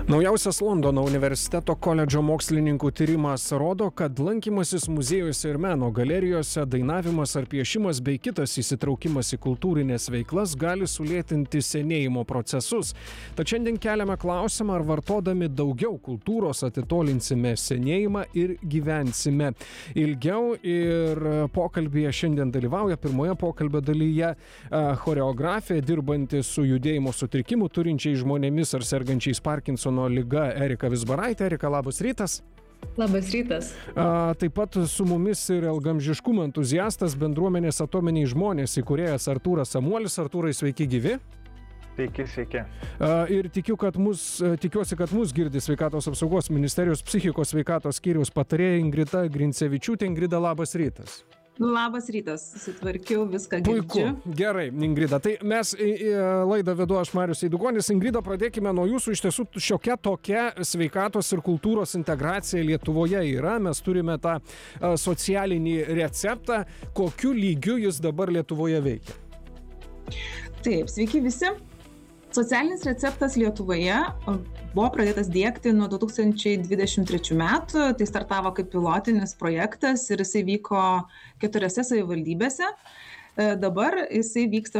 Naujausias Londono universiteto koledžo mokslininkų tyrimas rodo, kad lankymasis muziejuose ir meno galerijose, dainavimas ar piešimas bei kitas įsitraukimas į kultūrinės veiklas gali sulėtinti senėjimo procesus. Tačiau šiandien keliame klausimą, ar vartodami daugiau kultūros atitolinsime senėjimą ir gyvensime ilgiau. Ir pokalbėje šiandien dalyvauja pirmoje pokalbio dalyje choreografė, dirbanti su judėjimo sutrikimu turinčiais žmonėmis ar sergančiais Parkinsono liga Erika Vizbaraitė. Erika, labas rytas. Labas rytas. Taip pat su mumis ir ilgaamžiškumo entuziastas, bendruomenės Atominiai žmonės įkūrėjas Artūras Samuolis. Artūrai, sveiki gyvi. Sveiki. Ir tikiuosi, kad mus girdi Sveikatos apsaugos ministerijos psichikos sveikatos skyriaus patarėja Ingrida Grincevičiūtė. Ingrida, labas rytas. Labas rytas, susitvarkiau, viską girdžiu. Puiku, gerai, Ingrida. Tai mes laidą vedu aš, Marius Eidukonis. Ingrida, pradėkime nuo jūsų. Iš tiesų, šiokia tokia sveikatos ir kultūros integracija Lietuvoje yra. Mes turime tą socialinį receptą. Kokiu lygiu jis dabar Lietuvoje veikia? Taip, sveiki visi. Socialinis receptas Lietuvoje buvo pradėtas diegti nuo 2023 metų. Tai startavo kaip pilotinis projektas ir jisai vyko 4 savivaldybėse. Dabar jisai vyksta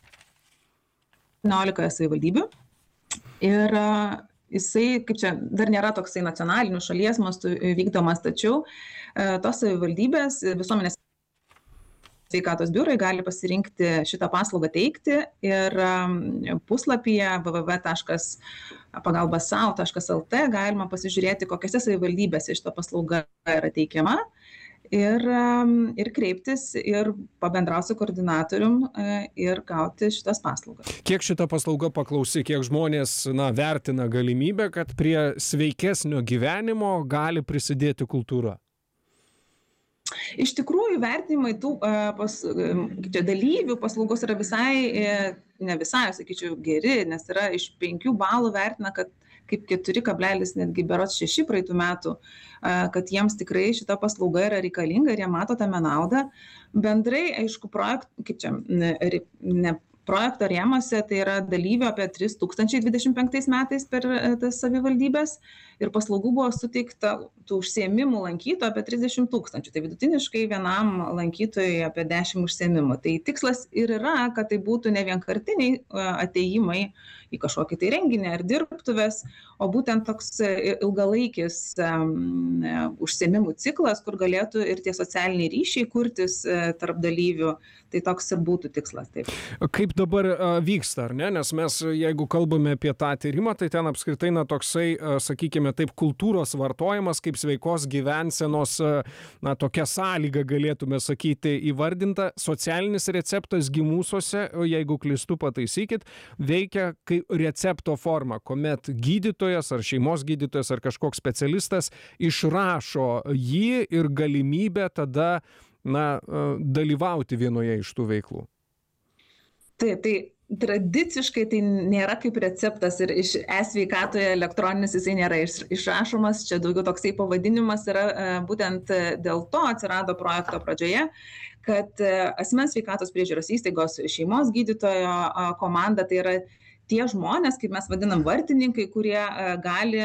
18 savivaldybių. Ir jisai, kaip čia, dar nėra toksai nacionalinių šalies mastų vykdomas, tačiau tos savivaldybės visuomenės sveikatos biurai gali pasirinkti šitą paslaugą teikti ir puslapyje www.pagalbasau.lt galima pasižiūrėti, kokiose savivaldybėse šita paslauga yra teikiama ir kreiptis ir pabendrauti su koordinatorium ir gauti šitas paslaugas. Kiek šita paslauga paklausi, kiek žmonės vertina galimybę, kad prie sveikesnio gyvenimo gali prisidėti kultūra? Iš tikrųjų, vertinimai tų dalyvių paslaugos yra ne visai, sakyčiau, geri, nes yra iš 5 balų vertina, kad kaip 4,6 praeitų metų, kad jiems tikrai šita paslauga yra reikalinga ir jie mato tame naudą. Bendrai, aišku, projekto rėmuose tai yra dalyvių apie 3025 metais per tas savivaldybės ir paslaugų buvo suteikta tų užsiėmimų lankytojų apie 30 000. Tai vidutiniškai vienam lankytojui apie 10 užsiėmimų. Tai tikslas ir yra, kad tai būtų ne vienkartiniai atėjimai į kažkokį tai renginį ar dirbtuves, o būtent toks ilgalaikis užsiėmimų ciklas, kur galėtų ir tie socialiniai ryšiai kurtis tarp dalyvių. Tai toks ir būtų tikslas. Taip. Kaip dabar vyksta, ar ne? Nes mes, jeigu kalbame apie tą tyrimą, tai ten apskritai toksai, sakykime taip, kultūros vartojimas kaip sveikos gyvensenos, tokia sąlyga galėtume sakyti įvardinta. Socialinis receptas mūsuose, jeigu klystu pataisykit, veikia kaip recepto forma, kuomet gydytojas ar šeimos gydytojas ar kažkoks specialistas išrašo jį ir galimybę tada dalyvauti vienoje iš tų veiklų. Taip, tai tradiciškai tai nėra kaip receptas ir iš e-sveikatoje elektroninis jisai nėra išrašomas, čia daugiau toksai pavadinimas yra būtent dėl to atsirado projekto pradžioje, kad asmens sveikatos priežiūros įstaigos šeimos gydytojo komanda tai yra tie žmonės, kaip mes vadinam vartininkai, kurie gali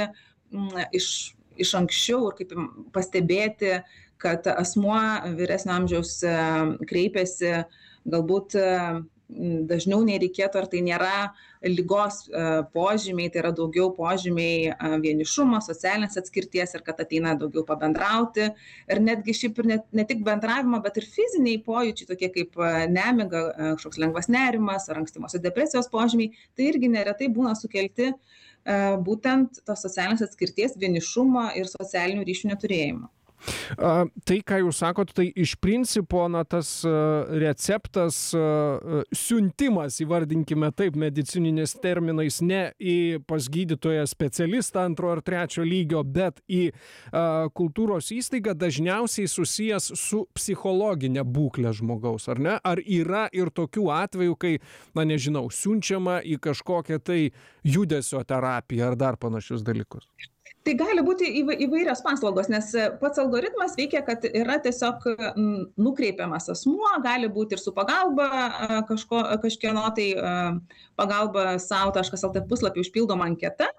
iš anksčiau ir kaip pastebėti, kad asmuo vyresnio amžiaus kreipiasi galbūt dažniau nei reikėtų, ar tai nėra ligos požymiai, tai yra daugiau požymiai vienišumo, socialinės atskirties ir kad ateina daugiau pabendrauti. Ir netgi šiaip ir ne tik bendravimo, bet ir fiziniai pojūčiai, tokie kaip nemiga, kažkoks lengvas nerimas ar ankstyvosios depresijos požymiai, tai irgi neretai būna sukelti būtent tos socialinės atskirties, vienišumo ir socialinių ryšių neturėjimo. Tai, ką jūs sakot, tai iš principo tas receptas, siuntimas, įvardinkime taip, medicininiais terminais, ne pas gydytoją specialistą 2 ar 3 lygio, bet į kultūros įstaigą dažniausiai susijęs su psichologinė būklė žmogaus, ar ne? Ar yra ir tokių atvejų, kai, nežinau, siunčiama į kažkokią tai judesio terapiją ar dar panašius dalykus? Tai gali būti įvairios paslaugos, nes pats algoritmas veikia, kad yra tiesiog nukreipiamas asmuo, gali būti ir su pagalba kažkieno tai pagalba sau.lt puslapį užpildoma anketa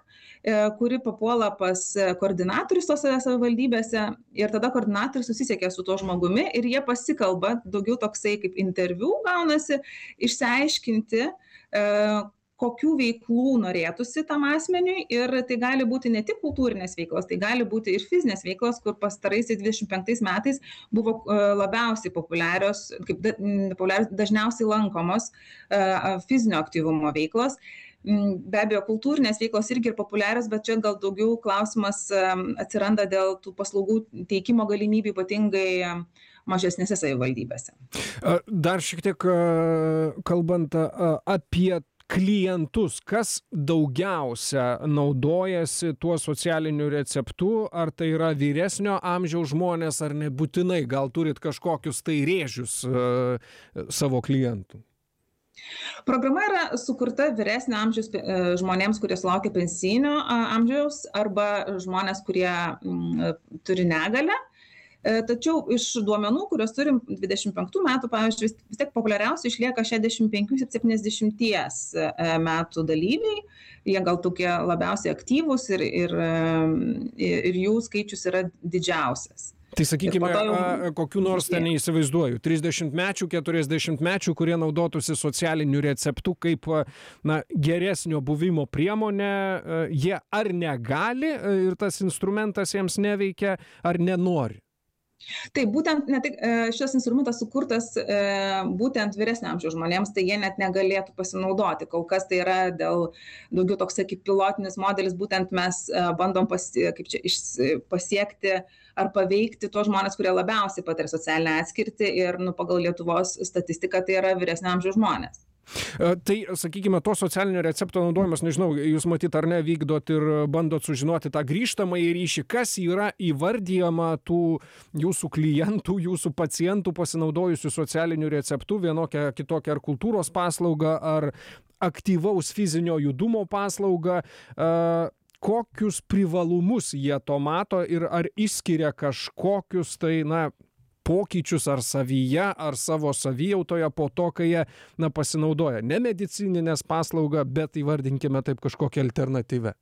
kuri papuola pas koordinatorius tose savivaldybėse ir tada koordinatorius susisiekia su tuo žmogumi ir jie pasikalba, daugiau toksai kaip interviu gaunasi, išsiaiškinti, kokių veiklų norėtųsi tam asmeniui ir tai gali būti ne tik kultūrinės veiklos, tai gali būti ir fizinės veiklos, kur pastaraisiais 25 metais buvo labiausiai populiarios, dažniausiai lankomos fizinio aktyvumo veiklos. Be abejo, kultūrinės veiklos irgi ir populiarios, bet čia gal daugiau klausimas atsiranda dėl tų paslaugų teikimo galimybių, ypatingai mažesnėse savivaldybėse. Dar šiek tiek kalbant apie klientus, kas daugiausia naudojasi tuo socialiniu receptu, ar tai yra vyresnio amžiaus žmonės, ar nebūtinai, gal turit kažkokius tai rėžius savo klientų? Programa yra sukurta vyresnio amžiaus žmonėms, kurie sulaukia pensijinio amžiaus arba žmonės, kurie turi negalią. Tačiau iš duomenų, kuriuos turim 25 metų, pavyzdžiui, vis tiek populiariausiai išlieka 65-70 metų dalyviai. Jie gal tokie labiausiai aktyvūs ir jų skaičius yra didžiausias. Tai sakykime, kokių nors ten neįsivaizduoju, 30-mečių, 40-mečių, kurie naudotųsi socialiniu receptu kaip geresnio buvimo priemonė, jie ar negali ir tas instrumentas jiems neveikia, ar nenori? Taip, būtent šis instrumentas sukurtas būtent vyresnio amžiaus žmonėms, tai jie net negalėtų pasinaudoti. Kol kas tai yra daugiau toks kaip pilotinis modelis, būtent mes bandom pasiekti ar paveikti tuos žmonės, kurie labiausiai patiria socialinę atskirtį ir pagal Lietuvos statistiką tai yra vyresnio amžiaus žmonės. Tai, sakykime, to socialinio recepto naudojimas, nežinau, jūs matyt ar ne, vykdot ir bandot sužinoti tą grįžtamąjį ryšį, kas yra įvardyjama tų jūsų klientų, jūsų pacientų pasinaudojusių socialiniu receptu, vienokia kitokia ar kultūros paslauga, ar aktyvaus fizinio judumo paslauga, kokius privalumus jie to mato ir ar išskiria kažkokius tai, pokyčius ar savyje, ar savo savijautoje po to, kai jie pasinaudoja ne medicininės paslaugą, bet įvardinkime taip kažkokią alternatyvę.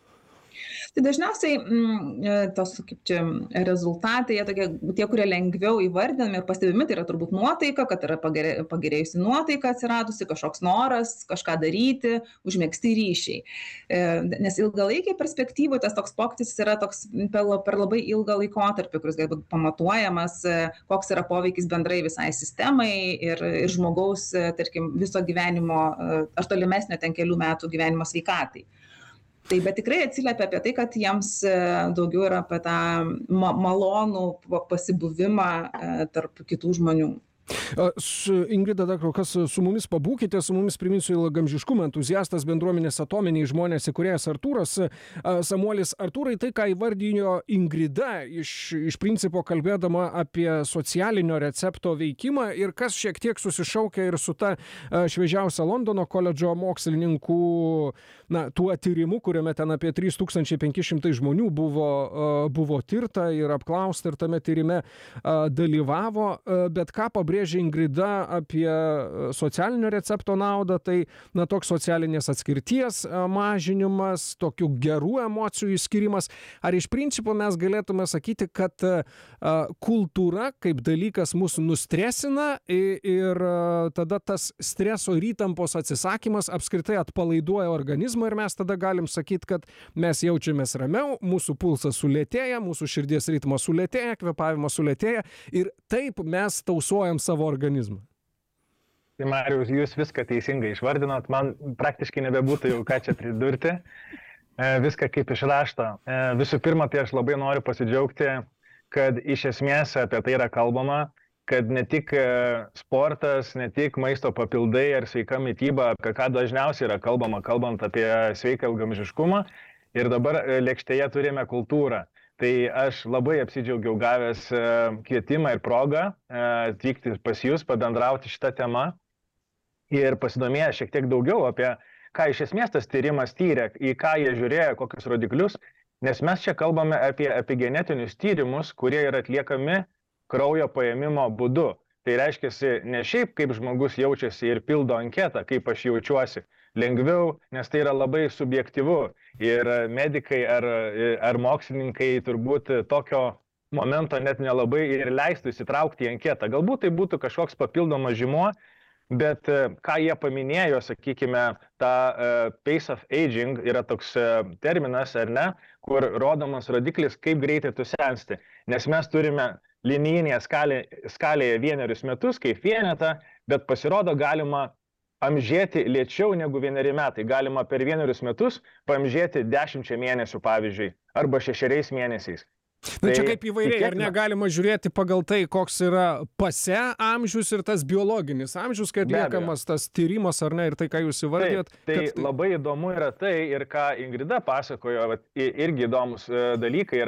Tai dažniausiai tos rezultatai, tie, kurie lengviau įvardinami ir pastebimi, tai yra turbūt nuotaika, kad yra pagerėjusi nuotaika atsiradusi, kažkoks noras kažką daryti, užmegzti ryšiai. Nes ilgalaikiai perspektyvoje tas toks pokytis yra toks per labai ilgą laikotarpį, kuris gali būti pamatuojamas, koks yra poveikis bendrai visai sistemai ir žmogaus, tarkim, viso gyvenimo ar tolimesnio ten kelių metų gyvenimo sveikatai. Tai bet tikrai atsiliepia apie tai, kad jiems daugiau yra apie tą malonų pasibuvimą tarp kitų žmonių. Ingrida, dar kol kas su mumis pabūkite, su mumis priminsiu ilgamžiškumo entuziastas bendruomenės Atominiai žmonės įkūrėjas Artūras Samuolis. Artūrai, tai ką įvardijo Ingrida iš principo kalbėdama apie socialinio recepto veikimą ir kas šiek tiek susišaukia ir su ta šviežiausia Londono koledžo mokslininkų tuo tyrimu, kuriame ten apie 3500 žmonių buvo tirta ir apklausta ir tame tyrime dalyvavo, bet ką pabrėžė Ingrida apie socialinio recepto naudą, tai toks socialinės atskirties mažinimas, tokių gerų emocijų išskirimas. Ar iš principo mes galėtume sakyti, kad kultūra kaip dalykas mūsų nustresina ir tada tas streso ir įtampos atsisakymas apskritai atpalaiduoja organizmą ir mes tada galim sakyti, kad mes jaučiamės ramiau, mūsų pulsas sulėtėja, mūsų širdies ritmas sulėtėja, kvėpavimas sulėtėja ir taip mes tausojam savo organizmą. Tai Marijus, jūs viską teisingai išvardinot, man praktiškai nebebūtų jau ką čia pridurti, viską kaip iš rašto. Visų pirma, tai aš labai noriu pasidžiaugti, kad iš esmės apie tai yra kalbama, kad ne tik sportas, ne tik maisto papildai ar sveika mityba, apie ką dažniausiai yra kalbama, kalbant apie sveiką ilgaamžiškumą, ir dabar lėkštėje turime kultūrą. Tai aš labai apsidžiaugiau gavęs kvietimą ir progą atvykti pas jūs, pabendrauti šitą temą ir pasidomėję šiek tiek daugiau apie ką iš esmės tas tyrimas tyrė, į ką jie žiūrėjo, kokius rodiklius, nes mes čia kalbame apie epigenetinius tyrimus, kurie yra atliekami kraujo paėmimo būdu. Tai reiškia ne šiaip, kaip žmogus jaučiasi ir pildo anketą, kaip aš jaučiuosi, lengviau, nes tai yra labai subjektyvu. Ir medikai ar mokslininkai turbūt tokio momento net nelabai ir leistų įsitraukti į anketą. Galbūt tai būtų kažkoks papildomas žymuo, bet ką jie paminėjo, sakykime, ta pace of aging yra toks terminas, ar ne, kur rodomas rodiklis, kaip greitai tu sensti. Nes mes turime linijinėje skalėje 1 metus kaip vienetą, bet pasirodo galima amžėti lėčiau negu 1 metai. Galima per 1 metus paamžėti 10 mėnesių, pavyzdžiui, arba 6 mėnesiais. Na čia kaip įvairiai, ar negalima žiūrėti pagal tai, koks yra pase amžius ir tas biologinis amžius, kai atliekamas tas tyrimas, ar ne, ir tai, ką jūs įvardėjot. Tai labai įdomu yra tai, ir ką Ingrida pasakojo, irgi įdomus dalykai yra